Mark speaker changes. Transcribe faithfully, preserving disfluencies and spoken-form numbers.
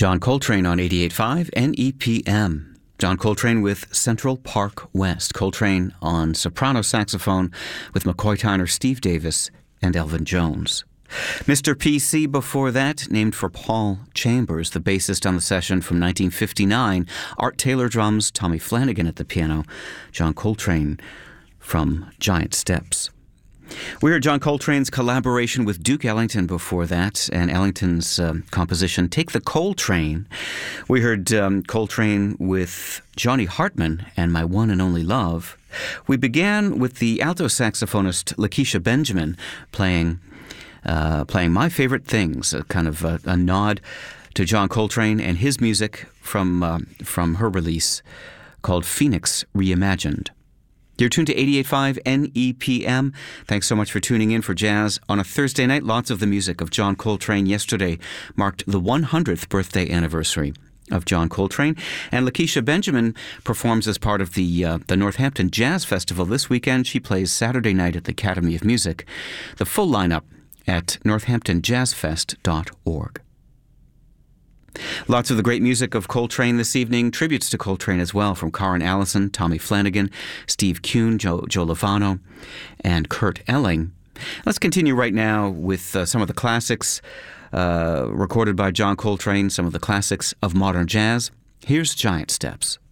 Speaker 1: John Coltrane on eighty-eight point five N E P M. John Coltrane with Central Park West. Coltrane on soprano saxophone with McCoy Tyner, Steve Davis, and Elvin Jones. Mister P C before that, named for Paul Chambers, the bassist on the session from nineteen fifty-nine. Art Taylor drums, Tommy Flanagan at the piano, John Coltrane from Giant Steps. We heard John Coltrane's collaboration with Duke Ellington before that, and Ellington's um, composition, Take the Coltrane. We heard um, Coltrane with Johnny Hartman and My One and Only Love. We began with the alto saxophonist Lakeisha Benjamin playing uh, playing My Favorite Things, a kind of a, a nod to John Coltrane and his music from, uh, from her release called Phoenix Reimagined. You're tuned to eighty-eight point five N E P M. Thanks so much for tuning in for Jazz on a Thursday night. Lots of the music of John Coltrane. Yesterday marked the one hundredth birthday anniversary of John Coltrane. And Lakeisha Benjamin performs as part of the uh, the Northampton Jazz Festival this weekend. She plays Saturday night at the Academy of Music. The full lineup at northampton jazz fest dot org. Lots of the great music of Coltrane this evening. Tributes to Coltrane as well from Karin Allison, Tommy Flanagan, Steve Kuhn, Joe, Joe Lovano, and Kurt Elling. Let's continue right now with uh, some of the classics uh, recorded by John Coltrane, some of the classics of modern jazz. Here's Giant Steps.